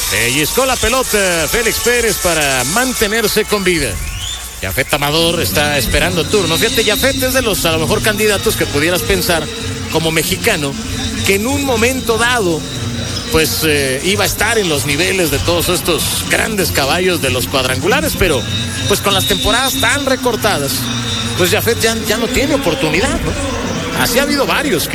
Pellizcó la pelota Félix Pérez para mantenerse con vida. Jafet Amador está esperando turno. Fíjate, Jafet es de los a lo mejor candidatos que pudieras pensar como mexicano que en un momento dado pues iba a estar en los niveles de todos estos grandes caballos de los cuadrangulares, pero pues con las temporadas tan recortadas, pues Jafet ya no tiene oportunidad, ¿no? Así ha habido varios